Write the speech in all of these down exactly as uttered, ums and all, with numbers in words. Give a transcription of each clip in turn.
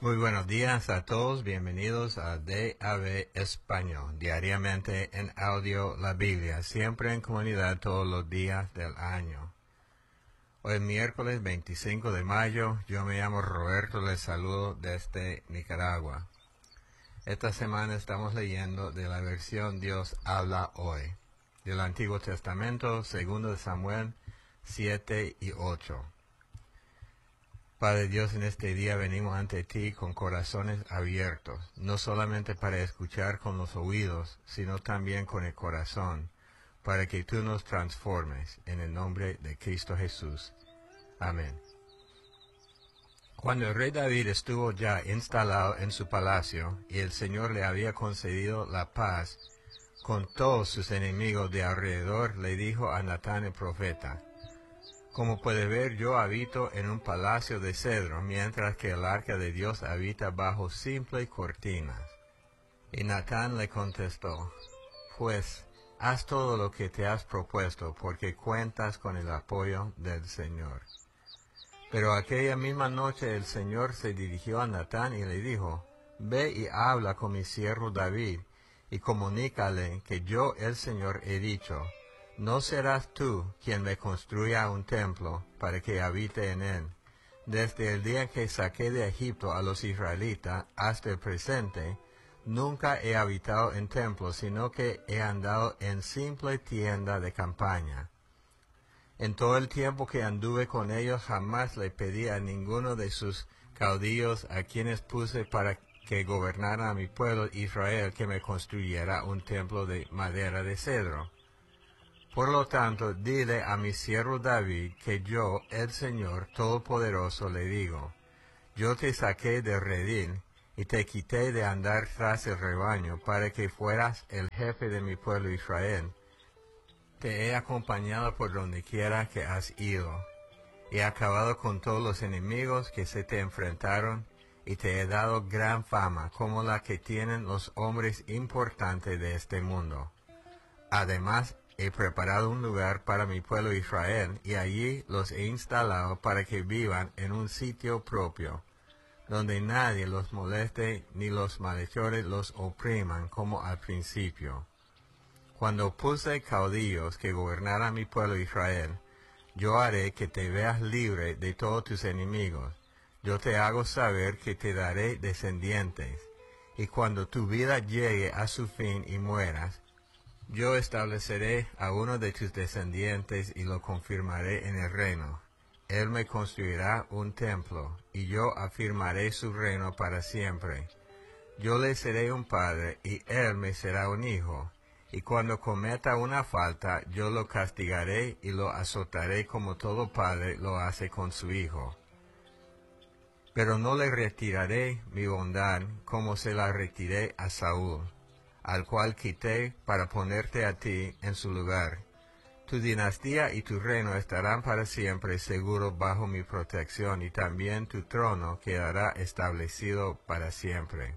Muy buenos días a todos, bienvenidos a D A B Español, diariamente en audio la Biblia, siempre en comunidad todos los días del año. Hoy es miércoles veinticinco de mayo, yo me llamo Roberto, les saludo desde Nicaragua. Esta semana estamos leyendo de la versión Dios habla hoy, del Antiguo Testamento, segundo de Samuel siete y ocho. Padre Dios, en este día venimos ante ti con corazones abiertos, no solamente para escuchar con los oídos, sino también con el corazón, para que tú nos transformes en el nombre de Cristo Jesús. Amén. Cuando el rey David estuvo ya instalado en su palacio y el Señor le había concedido la paz con todos sus enemigos de alrededor, le dijo a Natán el profeta: Como puede ver, yo habito en un palacio de cedro, mientras que el arca de Dios habita bajo simples cortinas. Y Natán le contestó: Pues, haz todo lo que te has propuesto, porque cuentas con el apoyo del Señor. Pero aquella misma noche el Señor se dirigió a Natán y le dijo: Ve y habla con mi siervo David, y comunícale que yo el Señor he dicho: No serás tú quien me construya un templo para que habite en él. Desde el día que saqué de Egipto a los israelitas hasta el presente, nunca he habitado en templo, sino que he andado en simple tienda de campaña. En todo el tiempo que anduve con ellos jamás le pedí a ninguno de sus caudillos a quienes puse para que gobernaran a mi pueblo Israel que me construyera un templo de madera de cedro. Por lo tanto, dile a mi siervo David que yo, el Señor Todopoderoso, le digo: Yo te saqué de redil y te quité de andar tras el rebaño para que fueras el jefe de mi pueblo Israel. Te he acompañado por donde quiera que has ido. He acabado con todos los enemigos que se te enfrentaron y te he dado gran fama como la que tienen los hombres importantes de este mundo. Además, he preparado un lugar para mi pueblo Israel, y allí los he instalado para que vivan en un sitio propio, donde nadie los moleste ni los malhechores los opriman como al principio. Cuando puse caudillos que gobernaran mi pueblo Israel, yo haré que te veas libre de todos tus enemigos. Yo te hago saber que te daré descendientes, y cuando tu vida llegue a su fin y mueras, yo estableceré a uno de tus descendientes y lo confirmaré en el reino. Él me construirá un templo, y yo afirmaré su reino para siempre. Yo le seré un padre, y él me será un hijo. Y cuando cometa una falta, yo lo castigaré y lo azotaré como todo padre lo hace con su hijo. Pero no le retiraré mi bondad como se la retiré a Saúl, al cual quité para ponerte a ti en su lugar. Tu dinastía y tu reino estarán para siempre seguros bajo mi protección, y también tu trono quedará establecido para siempre.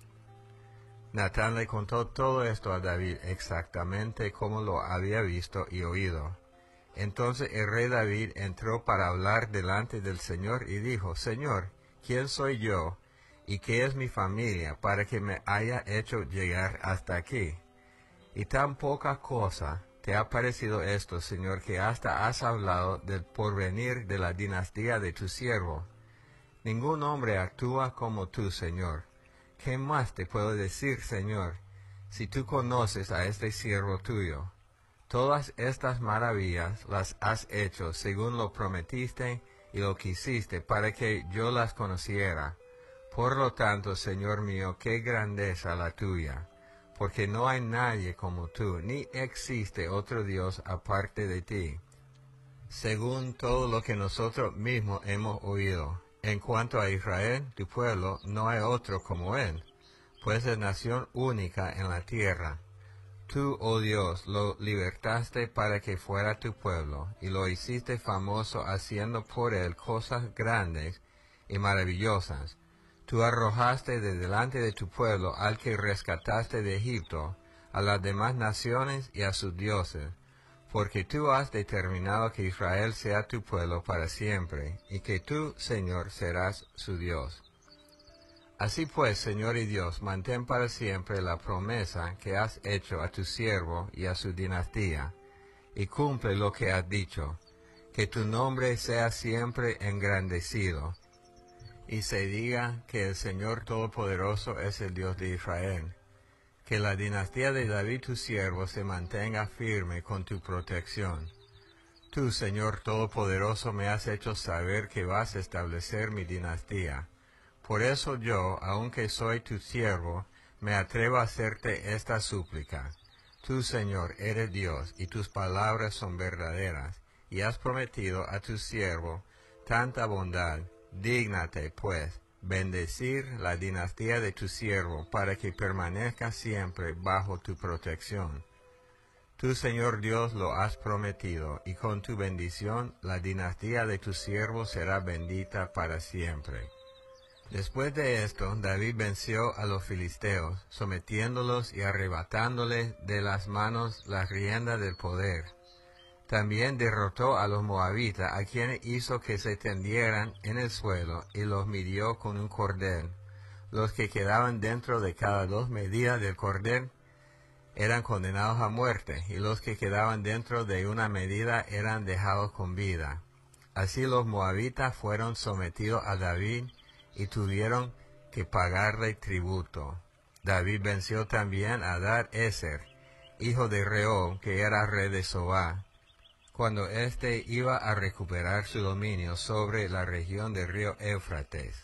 Natán le contó todo esto a David exactamente como lo había visto y oído. Entonces el rey David entró para hablar delante del Señor y dijo: Señor, ¿quién soy yo y qué es mi familia para que me haya hecho llegar hasta aquí? Y tan poca cosa te ha parecido esto, Señor, que hasta has hablado del porvenir de la dinastía de tu siervo. Ningún hombre actúa como tú, Señor. ¿Qué más te puedo decir, Señor, si tú conoces a este siervo tuyo? Todas estas maravillas las has hecho según lo prometiste y lo quisiste para que yo las conociera. Por lo tanto, Señor mío, qué grandeza la tuya, porque no hay nadie como tú, ni existe otro Dios aparte de ti. Según todo lo que nosotros mismos hemos oído, en cuanto a Israel, tu pueblo, no hay otro como él, pues es nación única en la tierra. Tú, oh Dios, lo libertaste para que fuera tu pueblo, y lo hiciste famoso haciendo por él cosas grandes y maravillosas. Tú arrojaste de delante de tu pueblo al que rescataste de Egipto, a las demás naciones y a sus dioses, porque tú has determinado que Israel sea tu pueblo para siempre, y que tú, Señor, serás su Dios. Así pues, Señor y Dios, mantén para siempre la promesa que has hecho a tu siervo y a su dinastía, y cumple lo que has dicho, que tu nombre sea siempre engrandecido, y se diga que el Señor Todopoderoso es el Dios de Israel. Que la dinastía de David tu siervo se mantenga firme con tu protección. Tú, Señor Todopoderoso, me has hecho saber que vas a establecer mi dinastía. Por eso yo, aunque soy tu siervo, me atrevo a hacerte esta súplica. Tú, Señor, eres Dios, y tus palabras son verdaderas, y has prometido a tu siervo tanta bondad. Dígnate, pues, bendecir la dinastía de tu siervo, para que permanezca siempre bajo tu protección. Tú, Señor Dios, lo has prometido, y con tu bendición la dinastía de tu siervo será bendita para siempre. Después de esto, David venció a los filisteos, sometiéndolos y arrebatándoles de las manos la rienda del poder. También derrotó a los moabitas, a quienes hizo que se tendieran en el suelo, y los midió con un cordel. Los que quedaban dentro de cada dos medidas del cordel eran condenados a muerte, y los que quedaban dentro de una medida eran dejados con vida. Así los moabitas fueron sometidos a David, y tuvieron que pagarle tributo. David venció también a Hadad-Ezer, hijo de Rehob, que era rey de Sobá, cuando éste iba a recuperar su dominio sobre la región del río Éufrates.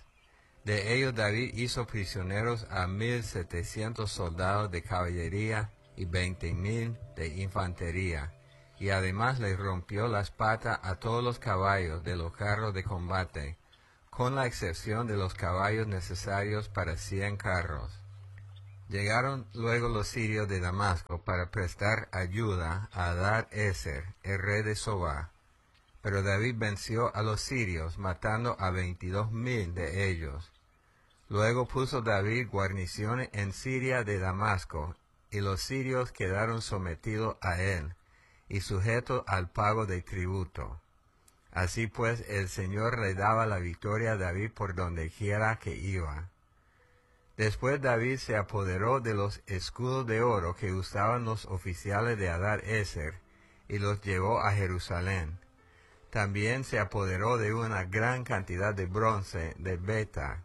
De ellos David hizo prisioneros a mil setecientos soldados de caballería y veinte mil de infantería, y además le rompió las patas a todos los caballos de los carros de combate, con la excepción de los caballos necesarios para cien carros. Llegaron luego los sirios de Damasco para prestar ayuda a Hadad-Ezer, el rey de Sobá. Pero David venció a los sirios, matando a veintidós mil de ellos. Luego puso David guarniciones en Siria de Damasco, y los sirios quedaron sometidos a él, y sujetos al pago de tributo. Así pues, el Señor le daba la victoria a David por donde quiera que iba. Después David se apoderó de los escudos de oro que usaban los oficiales de Hadad-Ezer, y los llevó a Jerusalén. También se apoderó de una gran cantidad de bronce de Beta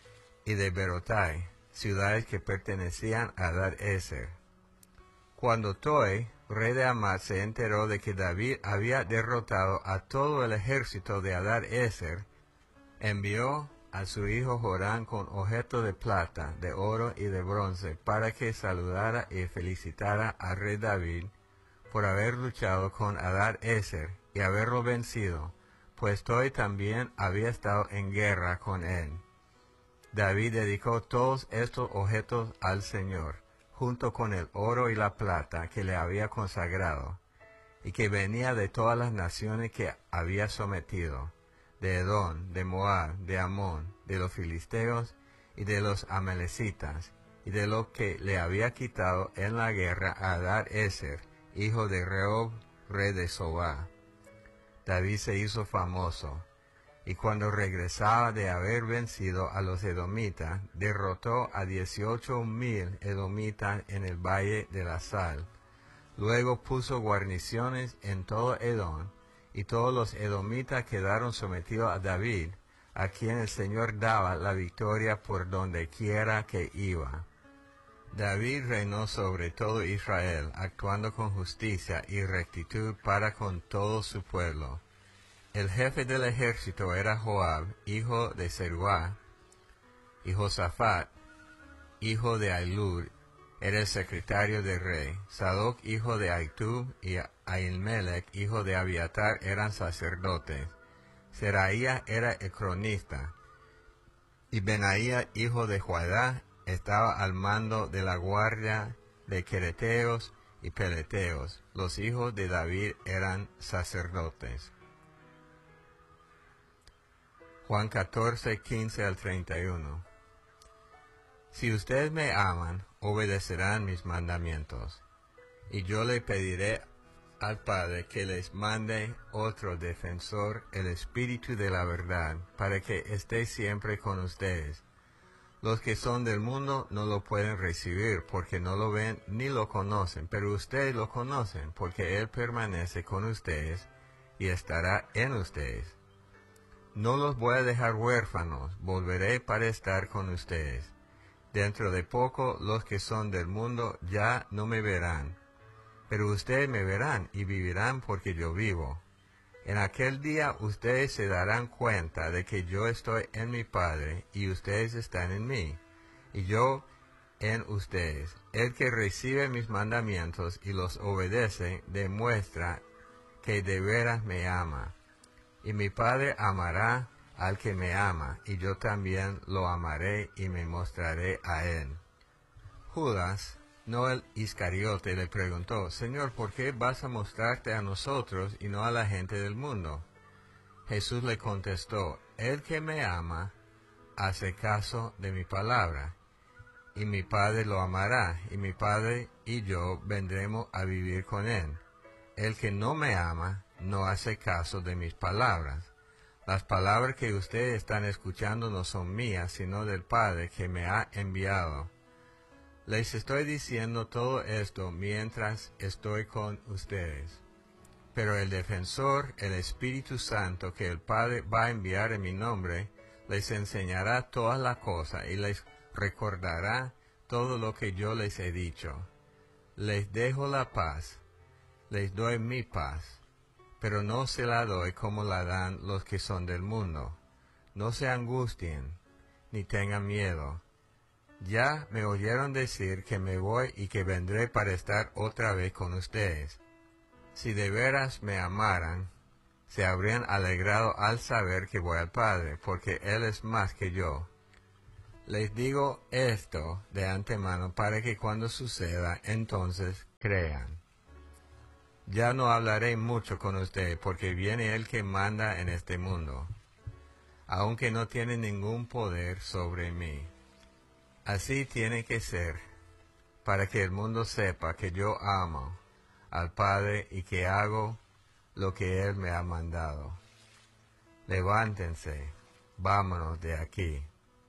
y de Berotai, ciudades que pertenecían a Hadad-Ezer. Cuando Toi, rey de Hamat, se enteró de que David había derrotado a todo el ejército de Hadad-Ezer, envió a su hijo Joram con objetos de plata, de oro y de bronce, para que saludara y felicitara al rey David por haber luchado con Hadad-Ezer y haberlo vencido, pues Toi también había estado en guerra con él. David dedicó todos estos objetos al Señor, junto con el oro y la plata que le había consagrado, y que venía de todas las naciones que había sometido, de Edom, de Moab, de Amón, de los filisteos y de los amalecitas, y de lo que le había quitado en la guerra a Hadad-Ezer, hijo de Rehob, rey de Sobá. David se hizo famoso, y cuando regresaba de haber vencido a los edomitas, derrotó a dieciocho mil edomitas en el valle de la Sal. Luego puso guarniciones en todo Edom, y todos los edomitas quedaron sometidos a David, a quien el Señor daba la victoria por donde quiera que iba. David reinó sobre todo Israel, actuando con justicia y rectitud para con todo su pueblo. El jefe del ejército era Joab, hijo de Zeruá, y Josafat, hijo de Ahilud, era el secretario del rey. Sadoc, hijo de Ahitub, y Ahimelech, hijo de Abiatar, eran sacerdotes. Seraía era el cronista, y Benaía, hijo de Joiada, estaba al mando de la guardia de quereteos y peleteos. Los hijos de David eran sacerdotes. Juan catorce, quince al treinta y uno. Si ustedes me aman, obedecerán mis mandamientos, y yo le pediré al Padre que les mande otro defensor, el Espíritu de la verdad, para que esté siempre con ustedes. Los que son del mundo no lo pueden recibir porque no lo ven ni lo conocen, pero ustedes lo conocen porque Él permanece con ustedes y estará en ustedes. No los voy a dejar huérfanos, volveré para estar con ustedes. Dentro de poco los que son del mundo ya no me verán, pero ustedes me verán y vivirán porque yo vivo. En aquel día ustedes se darán cuenta de que yo estoy en mi Padre y ustedes están en mí, y yo en ustedes. El que recibe mis mandamientos y los obedece demuestra que de veras me ama. Y mi Padre amará al que me ama, y yo también lo amaré y me mostraré a él. Judas, no el Iscariote, le preguntó, Señor, ¿por qué vas a mostrarte a nosotros y no a la gente del mundo? Jesús le contestó, el que me ama hace caso de mi palabra, y mi Padre lo amará, y mi Padre y yo vendremos a vivir con él. El que no me ama no hace caso de mis palabras. Las palabras que ustedes están escuchando no son mías, sino del Padre que me ha enviado. Les estoy diciendo todo esto mientras estoy con ustedes. Pero el defensor, el Espíritu Santo, que el Padre va a enviar en mi nombre, les enseñará todas las cosas y les recordará todo lo que yo les he dicho. Les dejo la paz, les doy mi paz, pero no se la doy como la dan los que son del mundo. No se angustien, ni tengan miedo. Ya me oyeron decir que me voy y que vendré para estar otra vez con ustedes. Si de veras me amaran, se habrían alegrado al saber que voy al Padre, porque Él es más que yo. Les digo esto de antemano para que cuando suceda, entonces crean. Ya no hablaré mucho con ustedes, porque viene el que manda en este mundo, aunque no tiene ningún poder sobre mí. Así tiene que ser, para que el mundo sepa que yo amo al Padre y que hago lo que Él me ha mandado. Levántense, vámonos de aquí.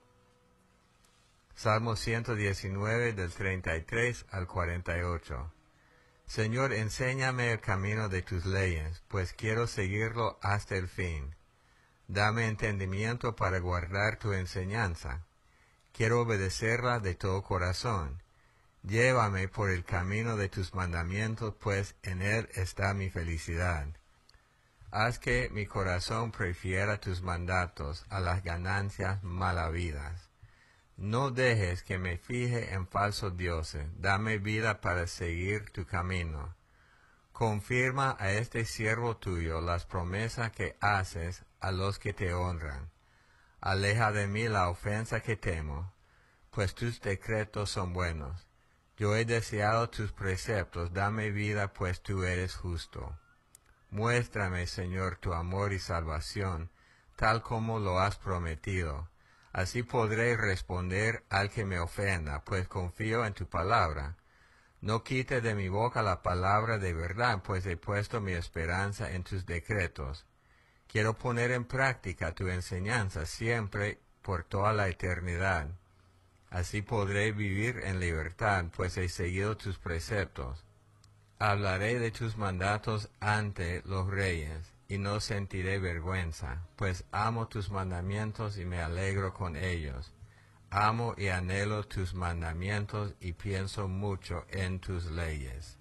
Salmo ciento diecinueve del treinta y tres al cuarenta y ocho. Señor, enséñame el camino de tus leyes, pues quiero seguirlo hasta el fin. Dame entendimiento para guardar tu enseñanza. Quiero obedecerla de todo corazón. Llévame por el camino de tus mandamientos, pues en él está mi felicidad. Haz que mi corazón prefiera tus mandatos a las ganancias malavidas. No dejes que me fije en falsos dioses. Dame vida para seguir tu camino. Confirma a este siervo tuyo las promesas que haces a los que te honran. Aleja de mí la ofensa que temo, pues tus decretos son buenos. Yo he deseado tus preceptos, dame vida, pues tú eres justo. Muéstrame, Señor, tu amor y salvación, tal como lo has prometido. Así podré responder al que me ofenda, pues confío en tu palabra. No quite de mi boca la palabra de verdad, pues he puesto mi esperanza en tus decretos. Quiero poner en práctica tu enseñanza siempre por toda la eternidad. Así podré vivir en libertad, pues he seguido tus preceptos. Hablaré de tus mandatos ante los reyes, y no sentiré vergüenza, pues amo tus mandamientos y me alegro con ellos. Amo y anhelo tus mandamientos y pienso mucho en tus leyes.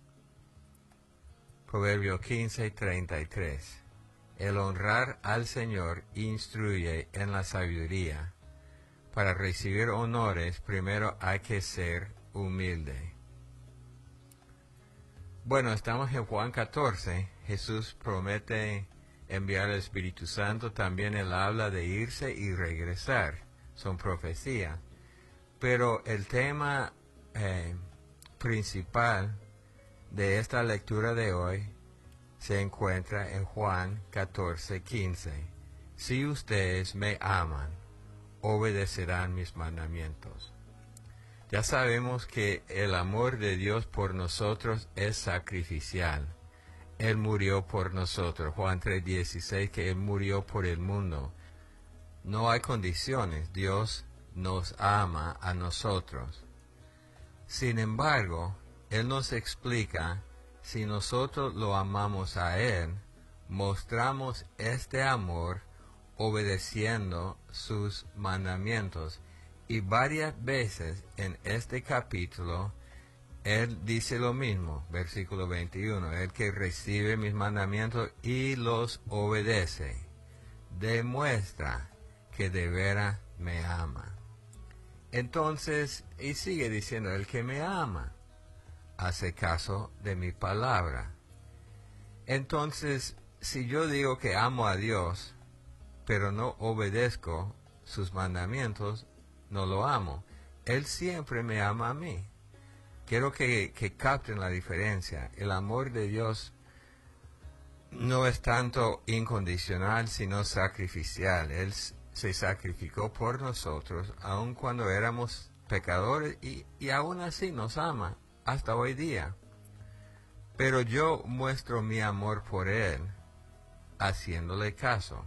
Proverbio quince, treinta y tres. El honrar al Señor instruye en la sabiduría. Para recibir honores, primero hay que ser humilde. Bueno, estamos en Juan catorce. Jesús promete enviar el Espíritu Santo. También Él habla de irse y regresar. Son profecías. Pero el tema eh, principal de esta lectura de hoy se encuentra en Juan catorce, quince. Si ustedes me aman, obedecerán mis mandamientos. Ya sabemos que el amor de Dios por nosotros es sacrificial. Él murió por nosotros. Juan tres, dieciséis, que Él murió por el mundo. No hay condiciones. Dios nos ama a nosotros. Sin embargo, Él nos explica, si nosotros lo amamos a Él, mostramos este amor obedeciendo sus mandamientos. Y varias veces en este capítulo, Él dice lo mismo, versículo veintiuno, el que recibe mis mandamientos y los obedece, demuestra que de veras me ama. Entonces, y sigue diciendo, el que me ama, hace caso de mi palabra. Entonces, si yo digo que amo a Dios, pero no obedezco sus mandamientos, no lo amo. Él siempre me ama a mí. Quiero que, que capten la diferencia. El amor de Dios no es tanto incondicional, sino sacrificial. Él se sacrificó por nosotros, aun cuando éramos pecadores, y, y aún así nos ama hasta hoy día. Pero yo muestro mi amor por Él haciéndole caso.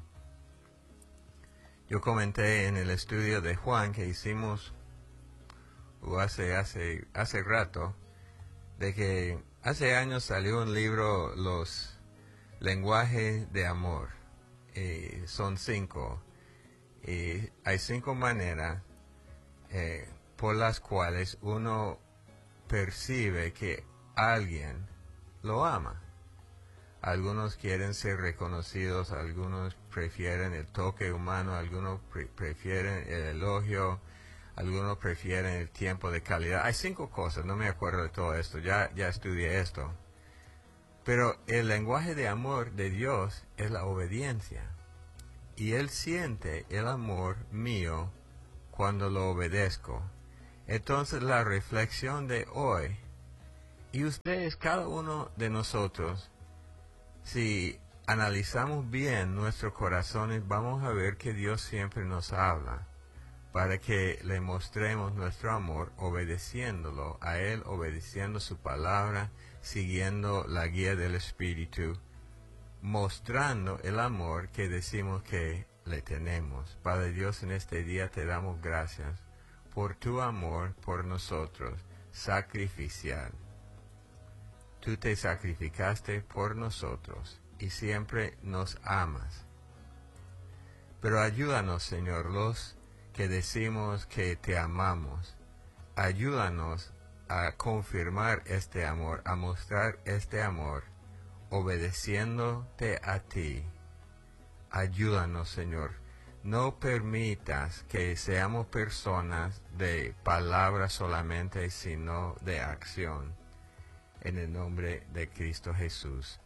Yo comenté en el estudio de Juan que hicimos o hace, hace, hace rato, de que hace años salió un libro, Los lenguajes de amor. Eh, son cinco. Y hay cinco maneras eh, por las cuales uno percibe que alguien lo ama. Algunos quieren ser reconocidos, algunos prefieren el toque humano, algunos pre prefieren el elogio, algunos prefieren el tiempo de calidad. Hay cinco cosas, no me acuerdo de todo esto, ya, ya estudié esto. Pero el lenguaje de amor de Dios es la obediencia. Y Él siente el amor mío cuando lo obedezco. Entonces la reflexión de hoy, y ustedes, cada uno de nosotros, si analizamos bien nuestros corazones, vamos a ver que Dios siempre nos habla, para que le mostremos nuestro amor obedeciéndolo a Él, obedeciendo su palabra, siguiendo la guía del Espíritu, mostrando el amor que decimos que le tenemos. Padre Dios, en este día te damos gracias por tu amor por nosotros, sacrificial. Tú te sacrificaste por nosotros y siempre nos amas. Pero ayúdanos, Señor, los que decimos que te amamos. Ayúdanos a confirmar este amor, a mostrar este amor, obedeciéndote a ti. Ayúdanos, Señor. No permitas que seamos personas de palabras solamente, sino de acción. En el nombre de Cristo Jesús.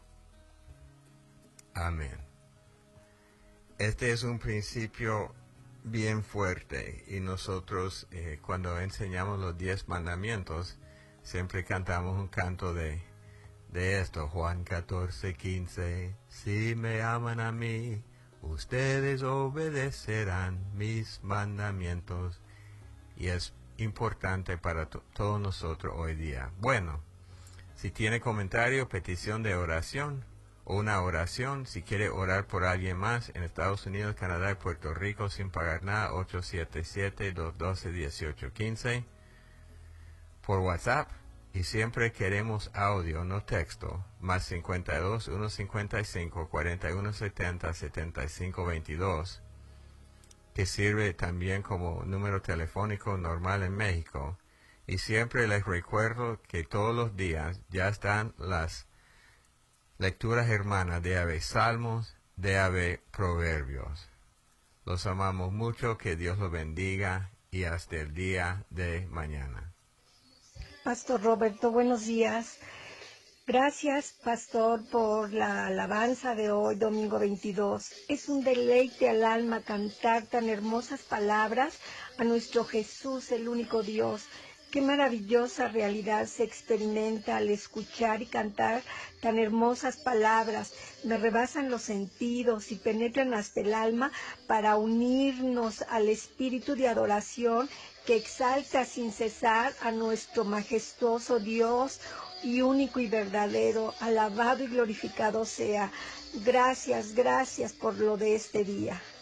Amén. Este es un principio bien fuerte, y nosotros eh, cuando enseñamos los diez mandamientos, siempre cantamos un canto de, de esto, Juan catorce, quince. Si me aman a mí, ustedes obedecerán mis mandamientos. Y es importante para todos nosotros hoy día. Bueno, si tiene comentario, petición de oración o una oración, si quiere orar por alguien más en Estados Unidos, Canadá y Puerto Rico sin pagar nada, ocho siete siete, dos uno dos, uno ocho uno cinco por WhatsApp. Y siempre queremos audio, no texto, más cincuenta y dos, ciento cincuenta y cinco, cuarenta y uno setenta, setenta y cinco veintidós, que sirve también como número telefónico normal en México. Y siempre les recuerdo que todos los días ya están las lecturas hermanas de Ave Salmos, de Ave Proverbios. Los amamos mucho, que Dios los bendiga y hasta el día de mañana. Pastor Roberto, buenos días. Gracias, Pastor, por la alabanza de hoy, domingo veintidós. Es un deleite al alma cantar tan hermosas palabras a nuestro Jesús, el único Dios. Qué maravillosa realidad se experimenta al escuchar y cantar tan hermosas palabras. Me rebasan los sentidos y penetran hasta el alma para unirnos al espíritu de adoración que exalta sin cesar a nuestro majestuoso Dios y único y verdadero. Alabado y glorificado sea. Gracias, gracias por lo de este día.